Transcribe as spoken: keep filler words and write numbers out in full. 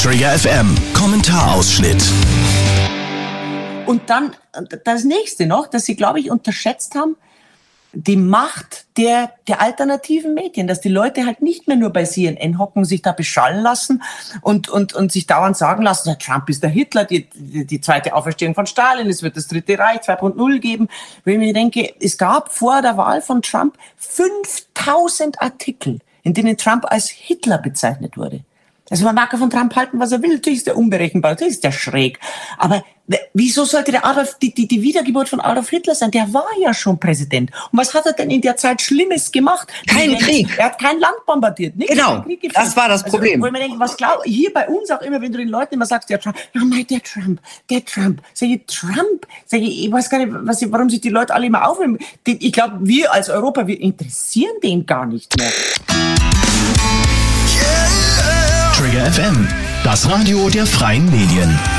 Trigger F M, Kommentarausschnitt. Und dann das nächste noch, dass sie, glaube ich, unterschätzt haben, die Macht der, der alternativen Medien, dass die Leute halt nicht mehr nur bei C N N hocken, sich da beschallen lassen und, und, und sich dauernd sagen lassen, der Trump ist der Hitler, die, die, die zweite Auferstehung von Stalin, es wird das Dritte Reich zwei Punkt null geben. Wenn ich mir denke, es gab vor der Wahl von Trump fünftausend Artikel, in denen Trump als Hitler bezeichnet wurde. Also man mag ja von Trump halten, was er will. Natürlich ist der unberechenbar, natürlich ist der schräg. Aber wieso sollte der Adolf, die, die, die Wiedergeburt von Adolf Hitler sein? Der war ja schon Präsident. Und was hat er denn in der Zeit Schlimmes gemacht? Kein Krieg. Er hat kein Land bombardiert. Nichts. Genau, Krieg das war das Problem. Also, wo ich mir denke, was glaub, hier bei uns auch immer, wenn du den Leuten immer sagst, der Trump, ja nein, der Trump, der Trump, sag ich, Trump, sag ich, ich weiß gar nicht, was, warum sich die Leute alle immer aufnehmen. Ich glaube, wir als Europa, wir interessieren den gar nicht mehr. Trigger F M, das Radio der freien Medien.